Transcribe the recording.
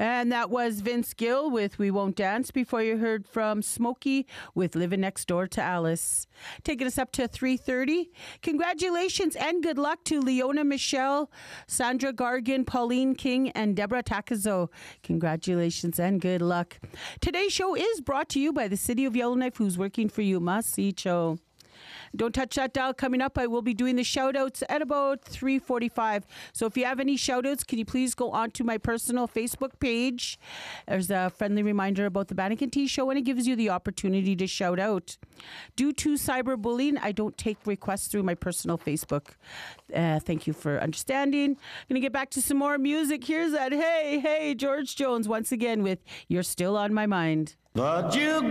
And that was Vince Gill with We Won't Dance. Before you heard from Smokey with Living Next Door to Alice. Taking us up to 3:30. Congratulations and good luck to Leona Michelle, Sandra Gargan, Pauline King, and Deborah Takazo. Congratulations and good luck. Today's show is brought to you by the City of Yellowknife, who's working for you. Masicho. Don't touch that dial. Coming up, I will be doing the shout-outs at about 3:45. So if you have any shout-outs, can you please go onto my personal Facebook page? There's a friendly reminder about the Bannick and T Show, and it gives you the opportunity to shout out. Due to cyberbullying, I don't take requests through my personal Facebook. Thank you for understanding. Going to get back to some more music. Here's that Hey, Hey, George Jones once again with You're Still on My Mind. But you